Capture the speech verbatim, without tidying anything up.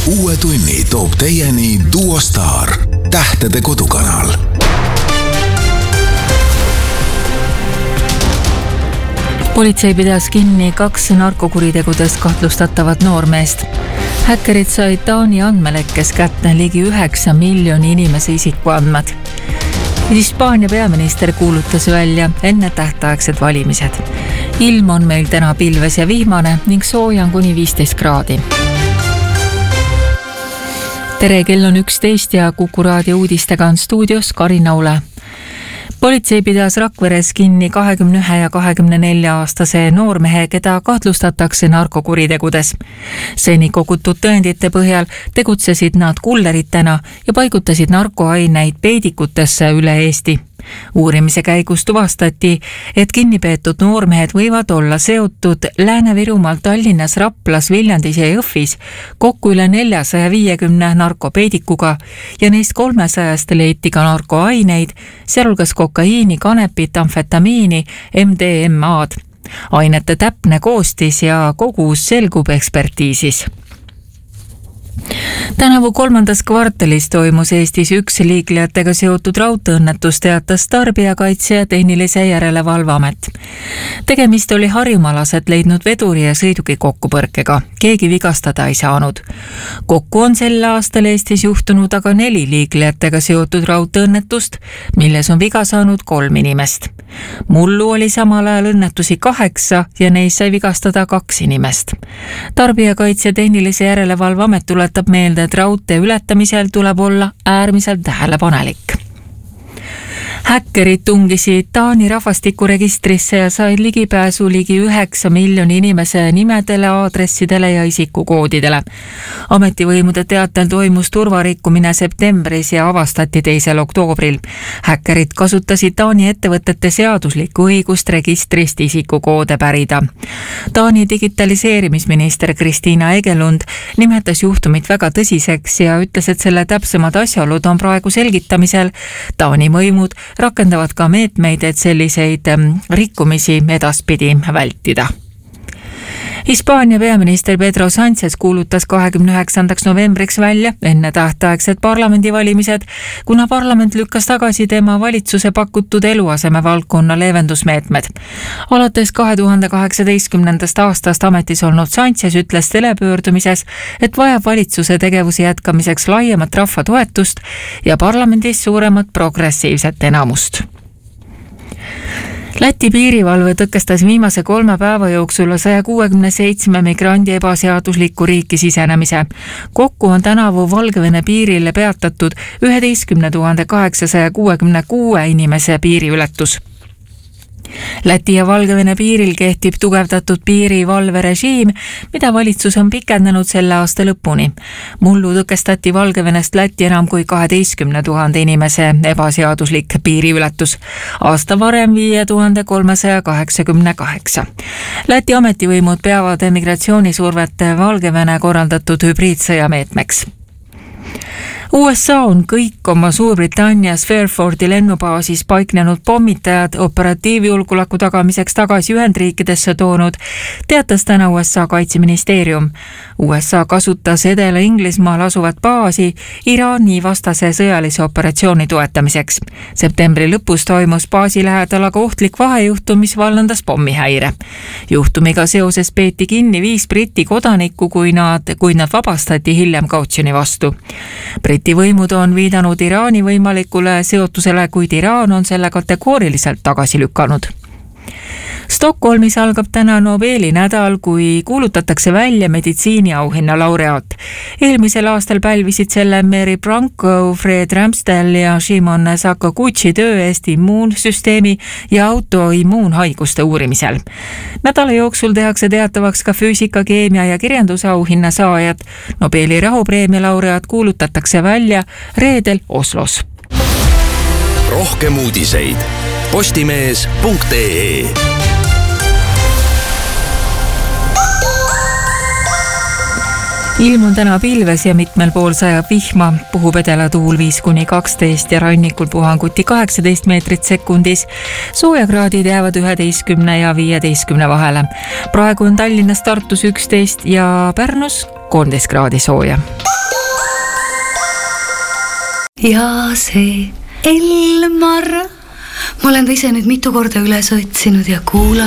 Uue tunni toob teieni Duo Star, tähtede kodukanal. Politsei pidas kinni kaks narkokuritegudes kahtlustatavat noormeest. Häkkerid said Taani andmelekkes kätte ligi üheksa miljoni inimese isikuandmed. Hispaania peaminister kuulutas välja enne tähtaegsed valimised. Ilm on meil täna pilves ja vihmane ning sooja on kuni viisteist kraadi. Tere, kell on üksteist ja Kuku raadio uudistega on stuudios Karin Aule. Politsei pidas Rakveres kinni kahekümne ühe ja kahekümne nelja aastase noormehe, keda kahtlustatakse narkokuritegudes. Seni kogutud tõendite põhjal tegutsesid nad kulleritena ja paigutasid narkoaineid peedikutesse üle Eesti. Uurimise käigus tuvastati, et kinnipeetud noormehed võivad olla seotud Lääne-Virumaal, Tallinnas, Raplas, Viljandis ja Jõhvis kokku üle neljasaja viiekümne narkopeedikuga ja neist kolmesajast leiti ka narkoaineid, sealhulgas kokaiini, kanepit, amfetamiini, M D M A-d. Ainete täpne koostis ja kogus selgub ekspertiisis. Tänavu kolmandas kvartalis toimus Eestis üks liiklejatega seotud raudteeõnnetus, teatas Tarbijakaitse ja Tehnilise Järelevalveamet. Tegemist oli Harjumalaset leidnud veduri ja sõiduki kokkupõrkega. Keegi vigastada ei saanud. Kokku on sel aastal Eestis juhtunud aga neli liiklejatega seotud raudteeõnnetust, milles on viga saanud kolm inimest. Mullu oli samal ajal õnnetusi kaheksa ja neis sai vigastada kaks inimest. Tarbijakaitse ja Tehnilise Järelevalveamet tuletab meelde, et raudtee ületamisel tuleb olla äärmiselt tähelepanelik. Häkkerid tungisid Taani rahvastikuregistrisse ja said ligipääsu ligi üheksa miljoni inimese nimedele, aadressidele ja isikukoodidele. Ametivõimude teatel toimus turvarikkumine septembris ja avastati teisel oktoobril. Häkkerid kasutasid Taani ettevõtete seaduslikku õigust registrist isikukoode pärida. Taani digitaliseerimisminister Kristiina Egelund nimetas juhtumit väga tõsiseks ja ütles, et selle täpsemad asjaolud on praegu selgitamisel. Taani võimud rakendavad ka meetmeid, et selliseid rikkumisi edaspidi vältida. Hispaania peaminister Pedro Sánchez kuulutas kahekümne üheksandaks novembriks välja enne tähtaegsed parlamendivalimised, kuna parlament lükkas tagasi tema valitsuse pakutud eluaseme valdkonna leevendusmeetmed. Alates kahe tuhande kaheksateistkümnendast aastast ametis olnud Sánchez ütles telepöördumises, et vajab valitsuse tegevuse jätkamiseks laiemat rahva toetust ja parlamendis suuremat progressiivset enamust. Läti piirivalve tõkestas viimase kolme päeva jooksul saja kuuekümne seitsme migrandi ebaseadusliku riiki sisenemise. Kokku on tänavu Valgevene piirile peatatud üheteistkümne tuhande kaheksasaja kuuekümne kuue inimese piiriületus. Läti ja Valgevene piiril kehtib tugevdatud piirivalverežiim, mida valitsus on pikendanud selle aasta lõpuni. Mullu tõkestati Valgevenest Läti enam kui kaheteistkümne tuhande inimese ebaseaduslik piiriületus. Aasta varem viie tuhande kolmesaja kaheksakümne kaheksa. Läti ametivõimud peavad emigratsioonisurvet Valgevene korraldatud hübriidsõjameetmeks. U S A on kõik oma Suurbritannias Fairfordi lennubaasis paiknenud pommitajad operatiivjulgeoleku tagamiseks tagasi Ühendriikidesse toonud, teatas täna U S A kaitseministeerium. U S A kasutas Edela-Inglismaal asuvat baasi Iraani vastase sõjalise operatsiooni toetamiseks. Septembri lõpus toimus baasi lähedal aga ohtlik vahejuhtum, mis vallandas pommihäire. Juhtumiga seoses peeti kinni viis Briti kodanikku, kui nad, kui nad vabastati hiljem kautsjoni vastu. Briti võimud on viidanud Iraani võimalikule seotusele, kuid Iraan on selle kategooriliselt tagasi lükanud. Stockholmis algab täna Nobeli nädal, kui kuulutatakse välja meditsiiniauhinna laureaat. Eelmisel aastal pälvisid selle Mary Branco, Fred Ramsdell ja Shimon Sakaguchi töö eest immuunsüsteemi ja autoimmuunhaiguste uurimisel. Nädala jooksul tehakse teatavaks ka füüsika, keemia ja kirjandusauhinna saajad. Nobeli rahupreemia laureaat kuulutatakse välja reedel Oslos. Rohkem uudiseid postimees punkt ee. Ilm on täna pilves ja mitmel pool sajab vihma, puhub edelatuul viis kuni kaksteist ja rannikul puhanguti kaheksateist meetrit sekundis. Soojakraadid jäävad üheteistkümne ja viieteistkümne vahele. Praegu on Tallinnas, Tartus üksteist ja Pärnus kolmteist kraadi sooja. Ja see Elmar, ma olen ta ise nüüd mitu korda üles otsinud ja kuulanud.